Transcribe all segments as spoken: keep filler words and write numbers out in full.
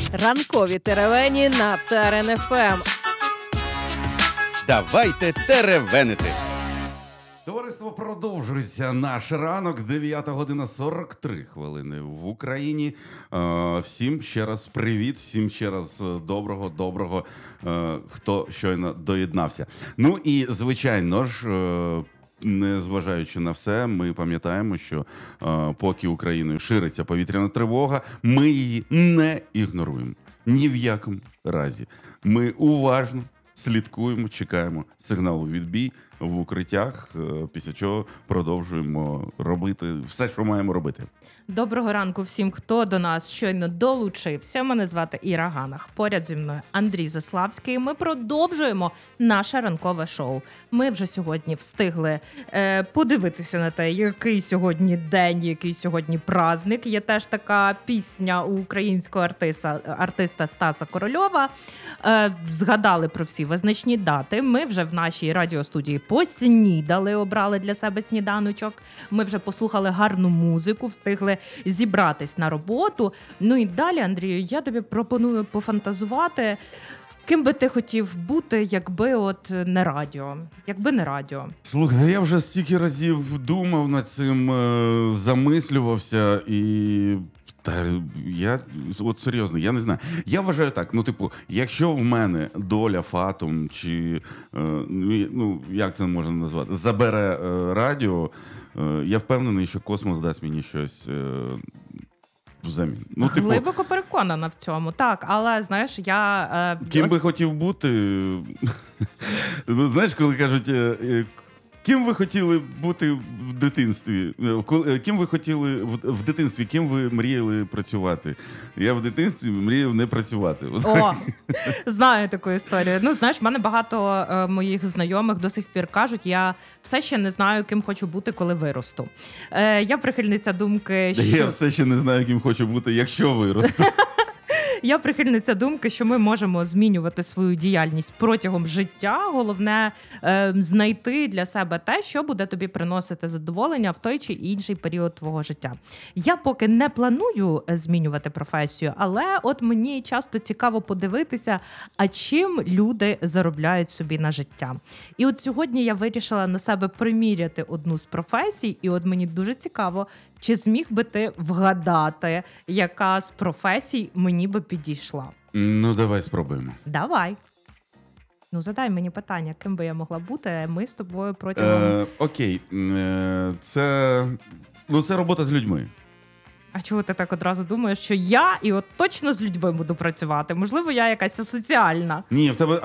Ранкові теревені на Терен еф ем. Давайте теревенити. Товариство, продовжується наш ранок, дев'ята година сорок три хвилини в Україні. Е, всім ще раз привіт, всім ще раз доброго, доброго, е, хто щойно доєднався. Ну і, звичайно ж, е, незважаючи на все, ми пам'ятаємо, що е, поки Україною шириться повітряна тривога, ми її не ігноруємо. Ні в якому разі. Ми уважно слідкуємо, чекаємо сигналу відбій в укриттях, після чого продовжуємо робити все, що маємо робити. Доброго ранку всім, хто до нас щойно долучився. Мене звати Іра Ганах. Поряд зі мною Андрій Заславський. Ми продовжуємо наше ранкове шоу. Ми вже сьогодні встигли е, подивитися на те, який сьогодні день, який сьогодні праздник. Є теж така пісня у українського артиста, артиста Стаса Корольова. Е, згадали про всі визначні дати. Ми вже в нашій радіостудії поснідали, обрали для себе сніданочок. Ми вже послухали гарну музику, встигли зібратись на роботу. Ну і далі, Андрію, я тобі пропоную пофантазувати, ким би ти хотів бути, якби от не радіо. Якби не радіо. Слухай, я вже стільки разів думав над цим, замислювався і... Та я, от серйозно, я не знаю. Я вважаю так, ну, типу, якщо в мене доля фатум, чи, е, ну, як це можна назвати, забере е, радіо, е, я впевнений, що космос дасть мені щось е, взамін. Ну, типу, глибоко переконана в цьому, так, але, знаєш, я... Е, ким ос... би хотів бути, знаєш, коли кажуть... Е, Ким ви хотіли бути в дитинстві? Ким ви хотіли в дитинстві, ким ви мріяли працювати? Я в дитинстві мріяв не працювати. О, знаю таку історію. Ну, знаєш, в мене багато е, моїх знайомих до сих пір кажуть, я все ще не знаю, ким хочу бути, коли виросту. Е, я прихильниця думки, що... Я все ще не знаю, ким хочу бути, якщо виросту. Я прихильниця думки, що ми можемо змінювати свою діяльність протягом життя. Головне е, знайти для себе те, що буде тобі приносити задоволення в той чи інший період твого життя. Я поки не планую змінювати професію, але от мені часто цікаво подивитися, а чим люди заробляють собі на життя. І от сьогодні я вирішила на себе приміряти одну з професій, і от мені дуже цікаво, чи зміг би ти вгадати, яка з професій мені би підійшла? Ну, давай спробуємо. Давай. Ну, задай мені питання, ким би я могла бути, ми з тобою протягом... Е, окей. Е, це, ну, це робота з людьми. А чого ти так одразу думаєш, що я і от точно з людьми буду працювати? Можливо, я якась асоціальна. Ні, в тебе...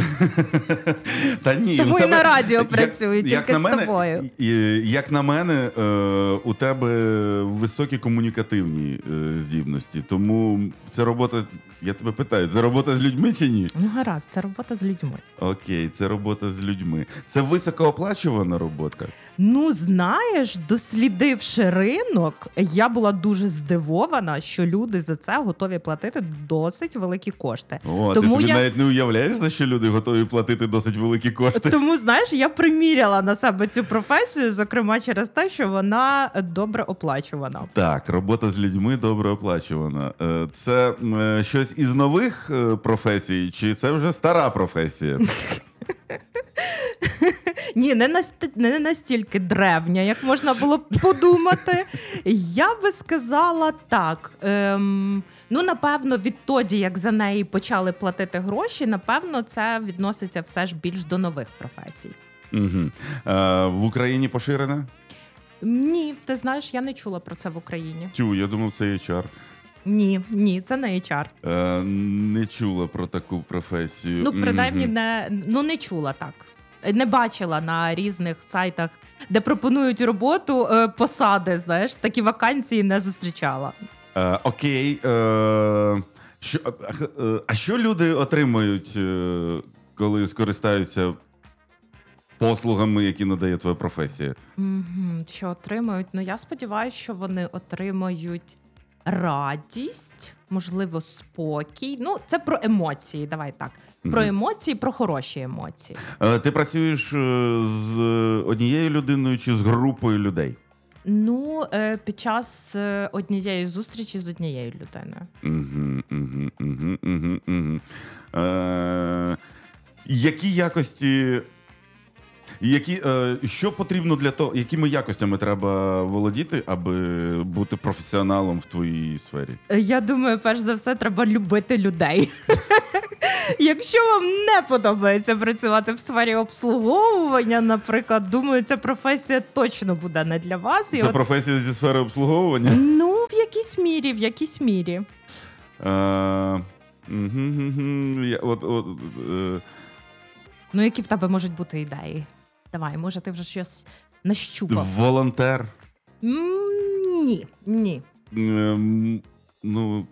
Та ні, тому в тебе... і на радіо як, працюю, як тільки з мене, тобою. Як на мене, у тебе високі комунікативні здібності. Тому це робота... Я тебе питаю, це робота з людьми чи ні? Ну, гаразд, це робота з людьми. Окей, це робота з людьми. Це високооплачувана робота? Ну, знаєш, дослідивши ринок, я була дуже здивована, що люди за це готові платити досить великі кошти. О, тому ти собі я... навіть не уявляєш, за що люди готові платити досить великі кошти? Тому, знаєш, я приміряла на себе цю професію, зокрема через те, що вона добре оплачувана. Так, робота з людьми добре оплачувана. Це щось із нових професій, чи це вже стара професія? Ні, не, наст... не настільки древня, як можна було б подумати. Я би сказала так. Ем... Ну, напевно, відтоді, як за неї почали платити гроші, напевно, це відноситься все ж більш до нових професій. Угу. А, в Україні поширена? Ні, ти знаєш, я не чула про це в Україні. Тю, я думав, це ейч ар. Ні, ні, це не ейч ар. Е, не чула про таку професію. Ну, принаймні, mm-hmm. не, ну, не чула так. Не бачила на різних сайтах, де пропонують роботу, е, посади, знаєш, такі вакансії не зустрічала. Е, окей. Е, що, е, а що люди отримують, е, коли скористаються послугами, які надає твоя професія? Mm-hmm. Що отримують? Ну, я сподіваюся, що вони отримають радість, можливо, спокій. Ну, це про емоції, давай так. Про емоції, про хороші емоції. Ти працюєш з однією людиною чи з групою людей? Ну, е, під час е, однієї зустрічі з однією людиною. Угу, угу, угу, угу, угу. Е, які якості, які, е, що потрібно для того, якими якостями треба володіти, аби бути професіоналом в твоїй сфері? Я думаю, перш за все, треба любити людей. Якщо вам не подобається працювати в сфері обслуговування, наприклад, думаю, ця професія точно буде не для вас. І Це от... професія зі сфери обслуговування? Ну, в якійсь мірі, в якійсь мірі. Е, я, от, от, е, Ну, які в тебе можуть бути ідеї? Давай, може, ти вже щось нащупав? волонтер. М, Ні, ні. Е, ну...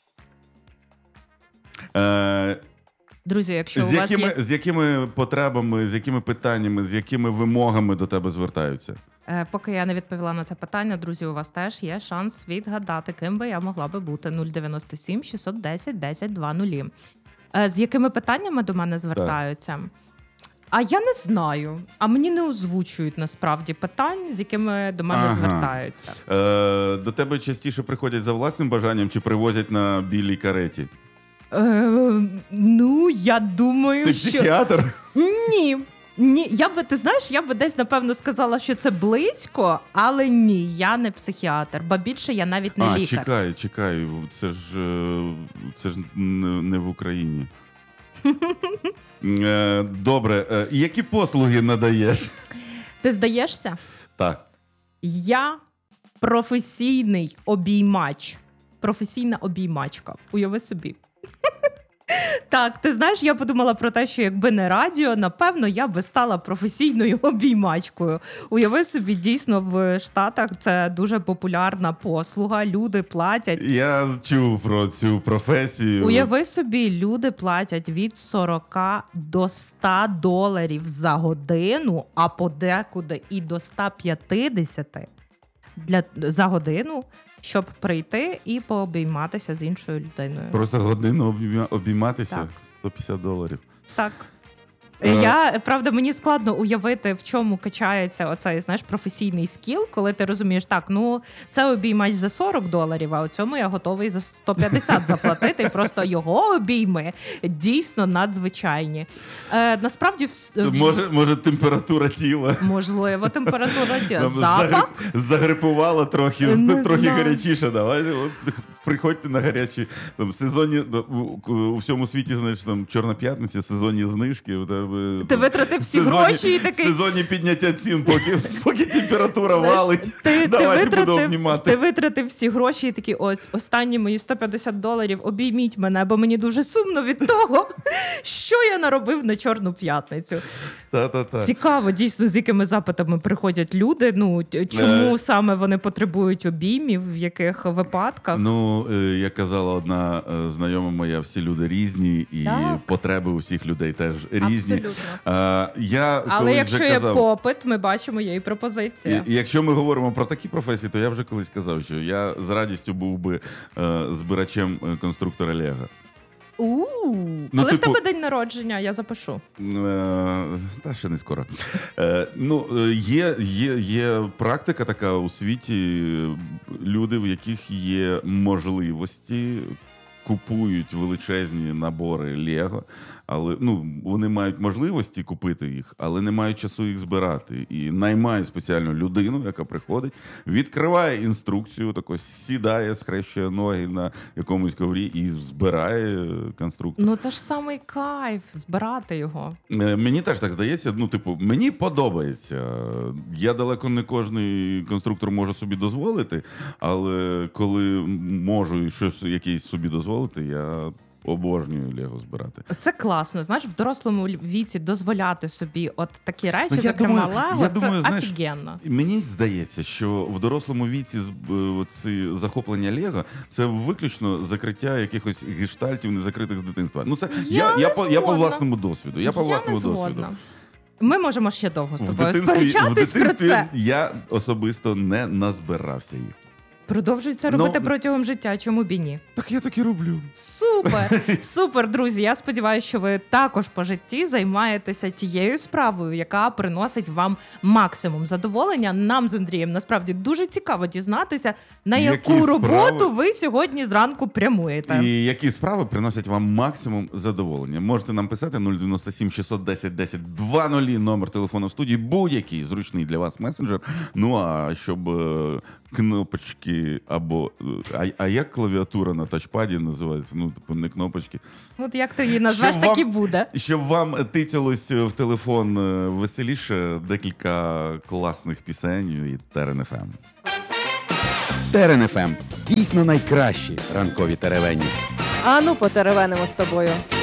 Е, Друзі, якщо з, у вас якими, є... з якими потребами, з якими питаннями, з якими вимогами до тебе звертаються? Е, Поки я не відповіла на це питання, друзі, у вас теж є шанс відгадати, ким би я могла би бути. нуль дев'яносто сім шістсот десять десять двадцять. Е, З якими питаннями до мене звертаються? А я не знаю. А мені не озвучують насправді питань, з якими до мене Ага. звертаються. Е, до тебе частіше приходять за власним бажанням чи привозять на білій кареті? Е, ну, я думаю, Ти що... психіатр? Ні. Ні, я би, ти знаєш, я би десь, напевно, сказала, що це близько, але ні, я не психіатр, ба більше я навіть не а, лікар. чекай, чекай, це ж, е, це ж не, не в Україні. Е, Добре, е, які послуги надаєш? Ти здаєшся? Так. Я професійний обіймач. Професійна обіймачка. Уяви собі. Так, ти знаєш, я подумала про те, що якби не радіо, напевно, я би стала професійною обіймачкою. Уяви собі, дійсно, в Штатах це дуже популярна послуга, люди платять. Я чув про цю професію. Уяви собі, люди платять від сорок до ста доларів за годину, а подекуди і до сто п'ятдесят для, за годину, щоб прийти і пообійматися з іншою людиною. Просто годину обійма- обійматися? Так. сто п'ятдесят доларів. Так. Е. Я, правда, мені складно уявити, в чому качається оцей, знаєш, професійний скіл, коли ти розумієш, так, ну, це обіймач за сорок доларів, а у цьому я готовий за сто п'ятдесят заплатити, просто його обійми дійсно надзвичайні. Е, насправді, в... Може, може температура тіла? можливо, температура тіла. Нам Запах? загрип- Загрипувала трохи, Не трохи знаю. гарячіше. Давайте, от, приходьте на гарячі. Там, сезонні, у, у всьому світі, знаєш, там, Чорна п'ятниця, сезонні знижки. У тебе, Ти витратив всі сезонні, гроші і такий... Сезонні підняття цін, поки, поки температура Знаєш, валить. Ти, Давайте ти, буду витратив, обнімати. ти витратив всі гроші і такі, ось, останні мої сто п'ятдесят доларів, обійміть мене, бо мені дуже сумно від того, що я наробив на Чорну п'ятницю. Та-та-та. Цікаво, дійсно, з якими запитами приходять люди, ну, т- чому Е. саме вони потребують обіймів, в яких випадках. Ну, е, як казала одна е, знайома моя, всі люди різні, і Так. потреби у всіх людей теж різні. Абсолютно. Е, я Але колись якщо вже є казав, попит, ми бачимо, є і пропозиція. І, і якщо ми говоримо про такі професії, то я вже колись казав, що я з радістю був би е, збирачем е, конструктора Лего. У-у-у. Ну, Коли в типу- тебе день народження, я запишу. Е, та ще не скоро. Е, ну, е, є, є, є практика така у світі, люди, в яких є можливості, купують величезні набори Лего, але ну, вони мають можливості купити їх, але не мають часу їх збирати. І наймають спеціальну людину, яка приходить, відкриває інструкцію, тако сідає, схрещує ноги на якомусь коврі і збирає конструктор. Ну це ж самий кайф збирати його. Е, Мені теж так здається. Ну, типу, мені подобається. Я далеко не кожний конструктор можу собі дозволити, але коли можу щось якийсь собі дозволити, я обожнюю Лего збирати. Це класно. Знаєш, в дорослому віці дозволяти собі от такі речі, Ну, я зокрема думаю- Лего, я це думаю, знаєш, офігенно. Мені здається, що в дорослому віці з- е, ці захоплення Лего це виключно закриття якихось гештальтів, незакритих з дитинства. Ну це Я я, я, не по, я по згодна. власному досвіду. Я по власному не згодна. досвіду. Ми можемо ще довго з В тобою дитинстві, в сперечатись про дитинстві це. я особисто не назбирався їх. Продовжують це Ну, робити протягом життя, чому б і ні? Так я так і роблю. Супер! Супер, друзі! Я сподіваюся, що ви також по житті займаєтеся тією справою, яка приносить вам максимум задоволення. Нам з Андрієм насправді дуже цікаво дізнатися, на Які яку справи? роботу ви сьогодні зранку прямуєте. І які справи приносять вам максимум задоволення? Можете нам писати нуль дев'яносто сім шістсот десять десять двадцять, номер телефону в студії, будь-який зручний для вас месенджер. Ну а щоб е, кнопочки або... А, а як клавіатура на тачпаді називається? Ну, типу, не кнопочки. От як ти її назвеш, Щоб так вам- і буде. Щоб вам тицялось в телефон е, веселіше, декілька класних пісень від Терен еф ем. Терен еф ем. Дійсно найкращі ранкові теревені. Ану, потеревенимо з тобою.